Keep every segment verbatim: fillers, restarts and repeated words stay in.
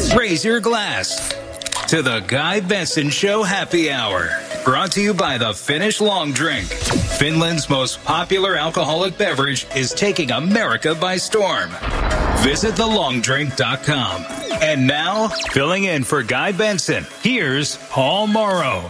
Raise your glass to the Guy Benson Show Happy Hour. Brought to you by the Finnish Long Drink. Finland's most popular alcoholic beverage is taking America by storm. Visit the long drink dot com. And now, filling in for Guy Benson, here's Paul Morrow.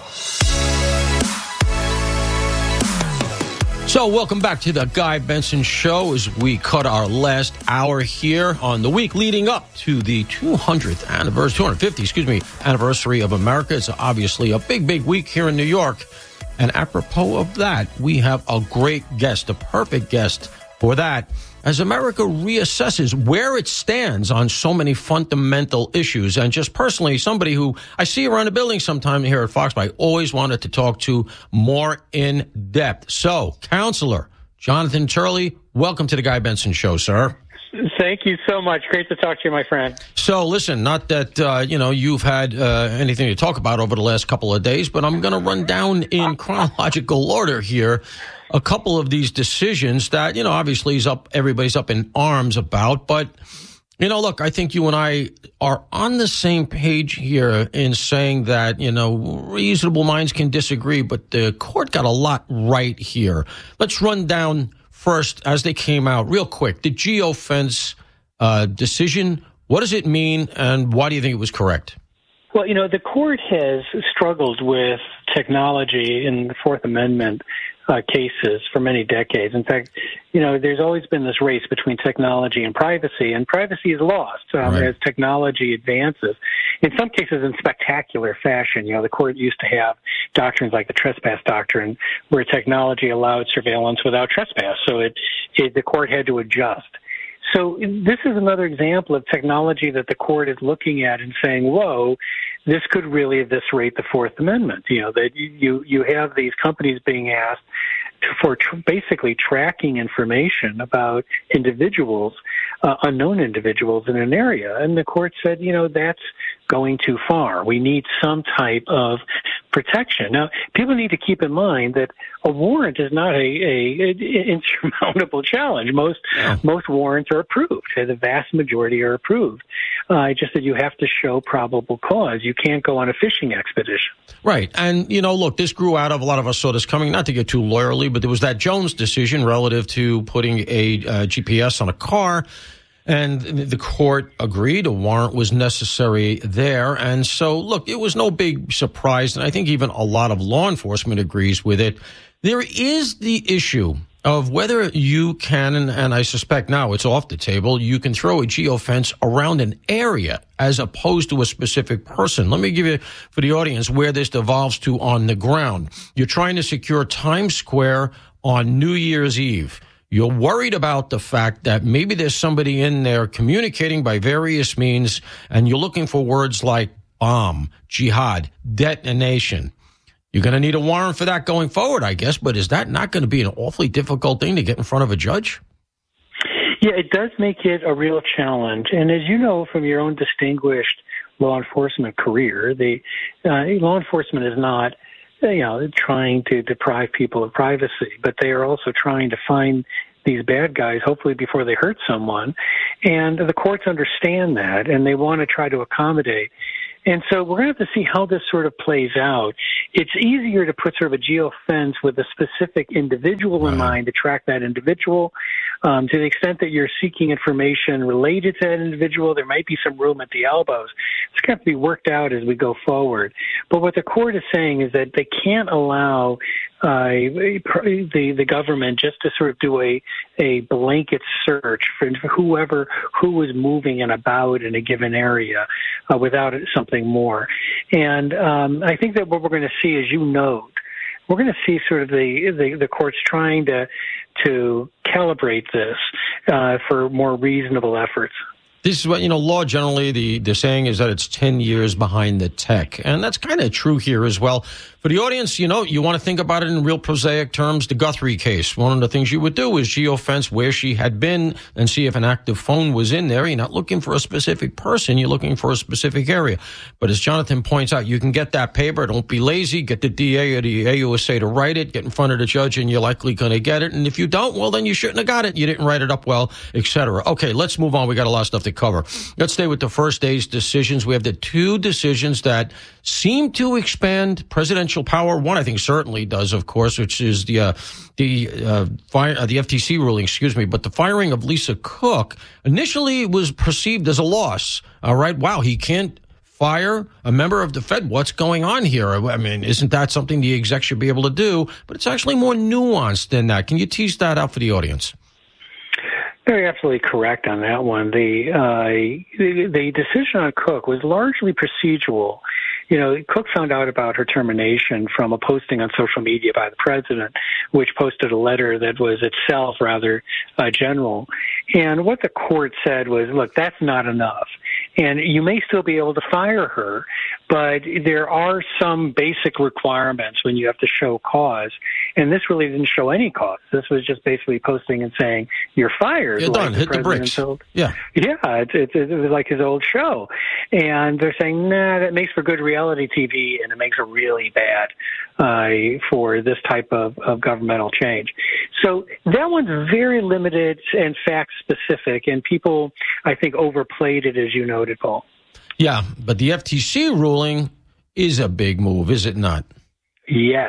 So welcome back to the Guy Benson Show as we cut our last hour here on the week leading up to the two hundredth anniversary, two hundred fiftieth, excuse me, anniversary of America. It's obviously a big, big week here in New York. And apropos of that, we have a great guest, a perfect guest for that, as America reassesses where it stands on so many fundamental issues. And just personally, somebody who I see around the building sometime here at Fox, but I always wanted to talk to more in depth. So, Counselor Jonathan Turley, welcome to the Guy Benson Show, sir. Thank you so much. Great to talk to you, my friend. So, listen, not that, uh, you know, you've had uh, anything to talk about over the last couple of days, but I'm going to run down in chronological order here a couple of these decisions that, you know, obviously is up, everybody's up in arms about. But, you know, look, I think you and I are on the same page here in saying that, you know, reasonable minds can disagree, but the court got a lot right here. Let's run down first as they came out real quick. The geofence uh, decision, what does it mean and why do you think it was correct? Well, you know, the court has struggled with technology in the Fourth Amendment uh, cases for many decades. In fact, you know, there's always been this race between technology and privacy, and privacy is lost um, right. as technology advances. In some cases, in spectacular fashion. You know, the court used to have doctrines like the trespass doctrine, where technology allowed surveillance without trespass. So it, it the court had to adjust. So this is another example of technology that the court is looking at and saying, whoa, this could really eviscerate the Fourth Amendment. You know, that you, you have these companies being asked to, for tr- basically tracking information about individuals, uh, unknown individuals in an area. And the court said, you know, that's going too far. We need some type of protection. Now, people need to keep in mind that a warrant is not a, a, a insurmountable challenge. Most yeah. most warrants are approved. The vast majority are approved. Uh, just that you have to show probable cause. You can't go on a fishing expedition. Right. And, you know, look, this grew out of a lot of us saw this coming, not to get too lawyerly, but there was that Jones decision relative to putting a uh, G P S on a car. And the court agreed a warrant was necessary there. And so, look, it was no big surprise. And I think even a lot of law enforcement agrees with it. There is the issue of whether you can, and, and I suspect now it's off the table, you can throw a geofence around an area as opposed to a specific person. Let me give you, for the audience, where this devolves to on the ground. You're trying to secure Times Square on New Year's Eve. You're worried about the fact that maybe there's somebody in there communicating by various means, and you're looking for words like bomb, jihad, detonation. You're going to need a warrant for that going forward, I guess, but is that not going to be an awfully difficult thing to get in front of a judge? Yeah, it does make it a real challenge. And as you know from your own distinguished law enforcement career, the uh, law enforcement is not you know, trying to deprive people of privacy, but they are also trying to find these bad guys, hopefully before they hurt someone. And the courts understand that, and they want to try to accommodate. And so we're going to have to see how this sort of plays out. It's easier to put sort of a geofence with a specific individual in Right. mind to track that individual. Um, to the extent that you're seeking information related to that individual, there might be some room at the elbows. It's going to have to be worked out as we go forward. But what the court is saying is that they can't allow uh, the the government just to sort of do a, a blanket search for whoever who was moving and about in a given area uh, without something more. And um, I think that what we're going to see, as you note, we're going to see sort of the, the, the courts trying to to calibrate this uh, for more reasonable efforts. This is what, you know, law generally, the, the saying is that it's ten years behind the tech. And that's kind of true here as well. For the audience, you know, you want to think about it in real prosaic terms, the Guthrie case. One of the things you would do is geofence where she had been and see if an active phone was in there. You're not looking for a specific person. You're looking for a specific area. But as Jonathan points out, you can get that paper. Don't be lazy. Get the D A or the A U S A to write it. Get in front of the judge, and you're likely going to get it. And if you don't, well, then you shouldn't have got it. You didn't write it up well, et cetera. Okay, let's move on. We got a lot of stuff to cover. Let's stay with the first day's decisions. We have the two decisions that seem to expand presidential power. One, I think, certainly does, of course, which is the uh, the uh, fire, uh, the F T C ruling, excuse me. But the firing of Lisa Cook initially was perceived as a loss. All right, wow, he can't fire a member of the Fed. What's going on here? I mean, isn't that something the exec should be able to do? But it's actually more nuanced than that. Can you tease that out for the audience? You're absolutely correct on that one. The, uh, the the decision on Cook was largely procedural. You know, Cook found out about her termination from a posting on social media by the president, which posted a letter that was itself rather uh, general. And what the court said was, look, that's not enough. And you may still be able to fire her, but there are some basic requirements when you have to show cause. And this really didn't show any cause. This was just basically posting and saying, you're fired. You're like done. the Hit the bricks. Told. Yeah. Yeah, it, it, it was like his old show. And they're saying, nah, that makes for good reality T V, and it makes it really bad uh, for this type of, of governmental change. So that one's very limited and fact-specific, and people, I think, overplayed it, as you noted, Paul. Yeah, but the F T C ruling is a big move, is it not? Yes,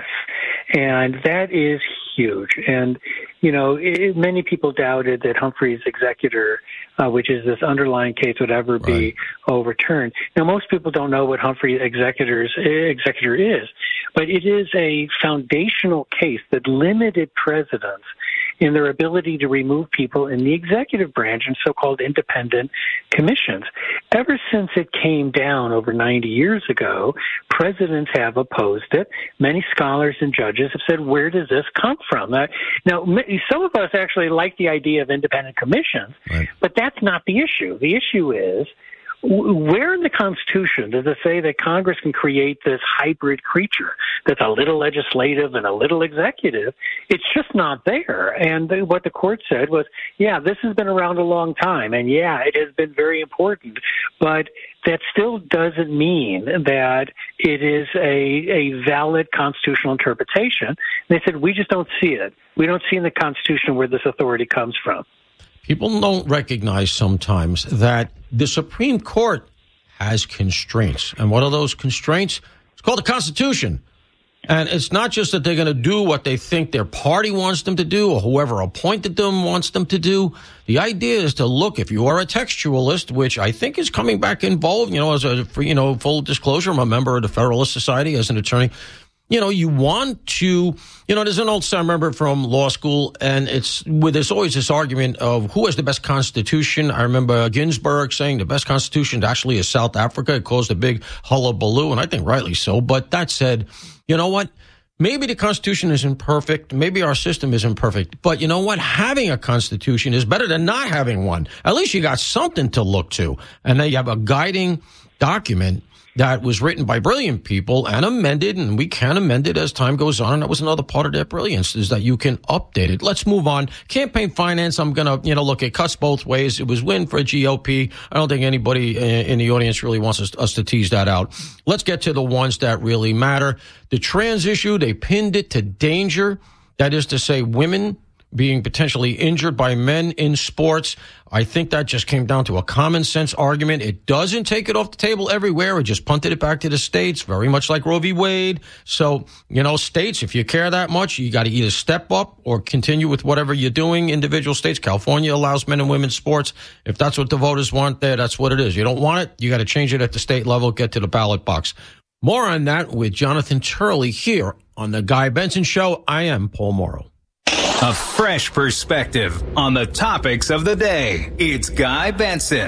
and that is huge. And, you know, it, many people doubted that Humphrey's executor, uh, which is this underlying case, would ever be right. overturned. Now, most people don't know what Humphrey's executor's, executor is, but it is a foundational case that limited presidents in their ability to remove people in the executive branch and so-called independent commissions. Ever since it came down over ninety years ago, presidents have opposed it. Many scholars and judges have said, where does this come from? Now, now some of us actually like the idea of independent commissions, right. but that's not the issue. The issue is, where in the Constitution does it say that Congress can create this hybrid creature that's a little legislative and a little executive? It's just not there. And what the court said was, yeah, this has been around a long time, and yeah, it has been very important, but that still doesn't mean that it is a, a valid constitutional interpretation. They said, we just don't see it. We don't see in the Constitution where this authority comes from. People don't recognize sometimes that the Supreme Court has constraints. And what are those constraints? It's called the Constitution. And it's not just that they're going to do what they think their party wants them to do or whoever appointed them wants them to do. The idea is to look, if you are a textualist, which I think is coming back involved, you know, as a, you know, full disclosure, I'm a member of the Federalist Society as an attorney. You know, you want to, you know, there's an old saying I remember from law school, and it's where there's always this argument of who has the best constitution. I remember Ginsburg saying the best constitution actually is South Africa. It caused a big hullabaloo, and I think rightly so. But that said, you know what? Maybe the Constitution isn't perfect. Maybe our system isn't perfect. But you know what? Having a Constitution is better than not having one. At least you got something to look to. And then you have a guiding document that was written by brilliant people and amended, and we can amend it as time goes on. And that was another part of their brilliance, is that you can update it. Let's move on. Campaign finance, I'm going to, you know, look, it cuts both ways. It was win for G O P. I don't think anybody in the audience really wants us, us to tease that out. Let's get to the ones that really matter. The trans issue, they pinned it to danger. That is to say, women being potentially injured by men in sports. I think that just came down to a common sense argument. It doesn't take it off the table everywhere. It just punted it back to the states, very much like Roe v. Wade. So, you know, states, if you care that much, you got to either step up or continue with whatever you're doing. Individual states, California allows men and women's sports. If that's what the voters want there, that's what it is. You don't want it, you got to change it at the state level, get to the ballot box. More on that with Jonathan Turley here on The Guy Benson Show. I am Paul Morrow. A fresh perspective on the topics of the day. It's Guy Benson.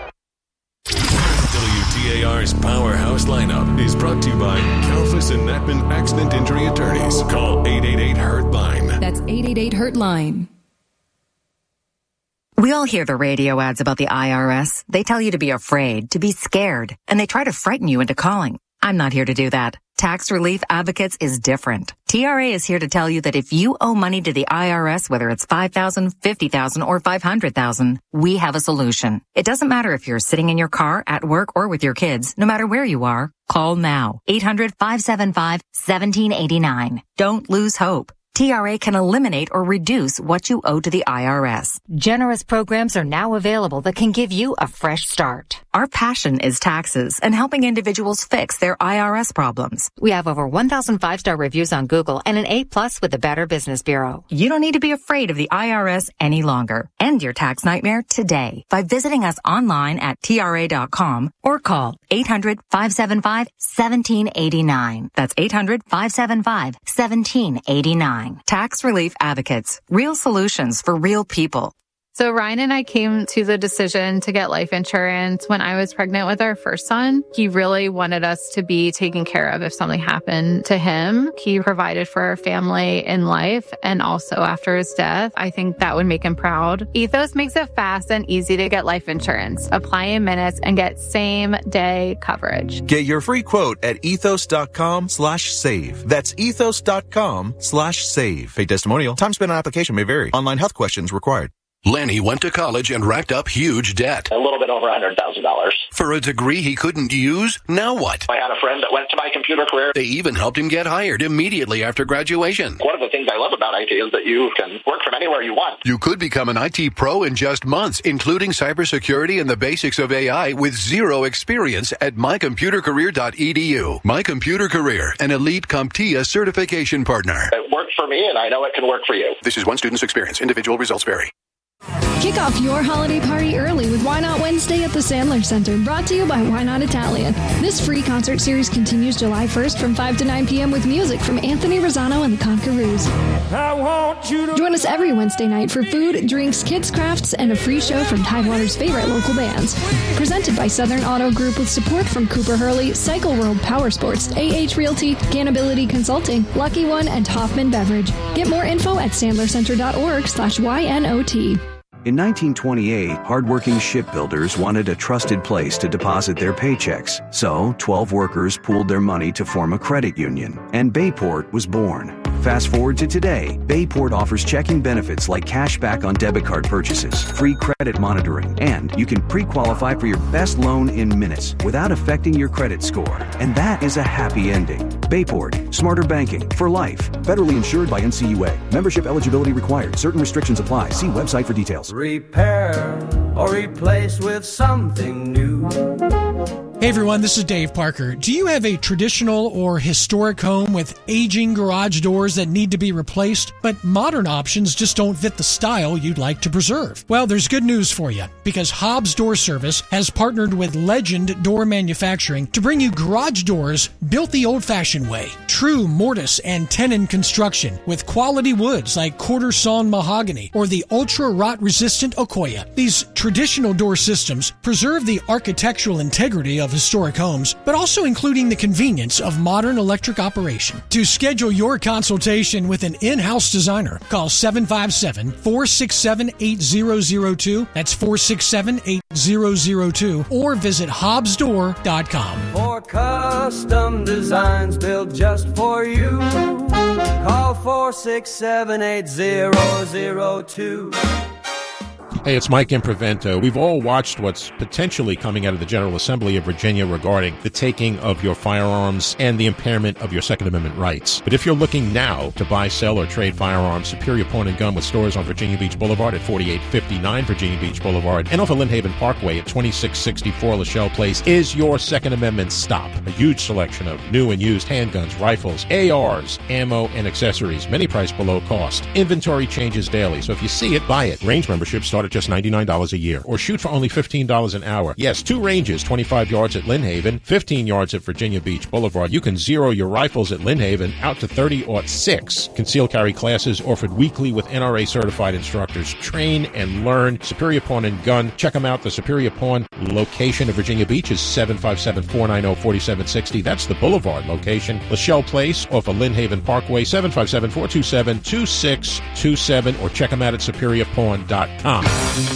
W T A R's Powerhouse Lineup is brought to you by Kalfas and Natman Accident Injury Attorneys. Call eight eight eight, hurt line. That's eight eight eight, hurt line. We all hear the radio ads about the I R S. They tell you to be afraid, to be scared, and they try to frighten you into calling. I'm not here to do that. Tax Relief Advocates is different. T R A is here to tell you that if you owe money to the I R S, whether it's five thousand dollars, fifty thousand dollars, or five hundred thousand dollars, we have a solution. It doesn't matter if you're sitting in your car, at work, or with your kids. No matter where you are, call now. eight hundred, five seven five, one seven eight nine. Don't lose hope. T R A can eliminate or reduce what you owe to the I R S. Generous programs are now available that can give you a fresh start. Our passion is taxes and helping individuals fix their I R S problems. We have over one thousand five-star reviews on Google and an A plus with the Better Business Bureau. You don't need to be afraid of the I R S any longer. End your tax nightmare today by visiting us online at T R A dot com or call eight hundred, five seven five, one seven eight nine. That's eight hundred, five seven five, one seven eight nine. Tax Relief Advocates. Real solutions for real people. So Ryan and I came to the decision to get life insurance when I was pregnant with our first son. He really wanted us to be taken care of if something happened to him. He provided for our family in life and also after his death. I think that would make him proud. Ethos makes it fast and easy to get life insurance. Apply in minutes and get same day coverage. Get your free quote at ethos.com slash save. That's ethos.com slash save. Paid testimonial. Time spent on application may vary. Online health questions required. Lenny went to college and racked up huge debt. A little bit over one hundred thousand dollars. For a degree he couldn't use? Now what? I had a friend that went to my computer career. They even helped him get hired immediately after graduation. One of the things I love about I T is that you can work from anywhere you want. You could become an I T pro in just months, including cybersecurity and the basics of A I with zero experience at my computer career dot e d u. My Computer Career, an elite CompTIA certification partner. It worked for me, and I know it can work for you. This is one student's experience. Individual results vary. Kick off your holiday party early with Why Not Wednesday at the Sandler Center, brought to you by Why Not Italian. This free concert series continues July first from five to nine p.m. with music from Anthony Rosano and the Conquerors. I want you to Join us every Wednesday night for food, drinks, kids' crafts, and a free show from Tidewater's favorite local bands. Presented by Southern Auto Group with support from Cooper Hurley, Cycle World Power Sports, A H Realty, Canability Consulting, Lucky One, and Hoffman Beverage. Get more info at sandler center dot org slash Y N O T. In nineteen twenty-eight, hardworking shipbuilders wanted a trusted place to deposit their paychecks. So, twelve workers pooled their money to form a credit union, and Bayport was born. Fast forward to today, Bayport offers checking benefits like cash back on debit card purchases, free credit monitoring, and you can pre-qualify for your best loan in minutes without affecting your credit score. And that is a happy ending. Bayport, smarter banking for life. Federally insured by N C U A. Membership eligibility required. Certain restrictions apply. See website for details. repair or replace with something new. Hey everyone, this is Dave Parker. Do you have a traditional or historic home with aging garage doors that need to be replaced, but modern options just don't fit the style you'd like to preserve? Well, there's good news for you, because Hobbs Door Service has partnered with Legend Door Manufacturing to bring you garage doors built the old-fashioned way. True mortise and tenon construction with quality woods like quarter sawn mahogany or the ultra rot-resistant Okoya. These traditional door systems preserve the architectural integrity of historic homes, but also including the convenience of modern electric operation. To schedule your consultation with an in-house designer, call seven five seven, four six seven, eight zero zero two. That's four six seven, eight zero zero two. Or visit hobbs door dot com. For custom designs built just for you, call four six seven, eight zero zero two. Hey, it's Mike Improvento. We've all watched what's potentially coming out of the General Assembly of Virginia regarding the taking of your firearms and the impairment of your Second Amendment rights. But if you're looking now to buy, sell, or trade firearms, Superior Pawn and Gun with stores on Virginia Beach Boulevard at forty-eight fifty-nine Virginia Beach Boulevard and off of Lynn Haven Parkway at twenty-six sixty-four Lachelle Place is your Second Amendment stop. A huge selection of new and used handguns, rifles, A Rs, ammo, and accessories, many priced below cost. Inventory changes daily, so if you see it, buy it. Range memberships start at just ninety-nine dollars a year, or shoot for only fifteen dollars an hour. Yes, two ranges, twenty-five yards at Lynn Haven, fifteen yards at Virginia Beach Boulevard. You can zero your rifles at Lynn Haven out to thirty or six. Concealed carry classes offered weekly with N R A certified instructors. Train and learn. Superior Pawn and Gun. Check them out. The Superior Pawn location of Virginia Beach is seven five seven, four nine zero, four seven six zero. That's the Boulevard location. Lachelle Place off of Lynn Haven Parkway, seven five seven, four two seven, two six two seven, or check them out at superior pawn dot com.